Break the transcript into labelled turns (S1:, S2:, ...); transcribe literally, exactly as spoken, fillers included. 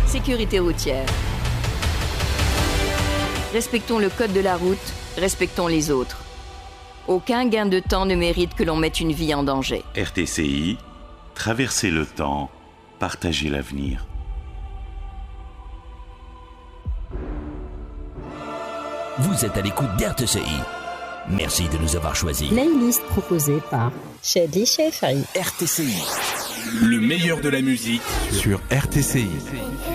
S1: Sécurité routière. Respectons le code de la route, respectons les autres. Aucun gain de temps ne mérite que l'on mette une vie en danger.
S2: R T C I, traverser le temps, partager l'avenir.
S3: Vous êtes à l'écoute d'R T C I. Merci de nous avoir choisis.
S4: Playlist proposée par Shady Shefari.
S3: R T C I.
S5: Le meilleur de la musique
S6: sur R T C I.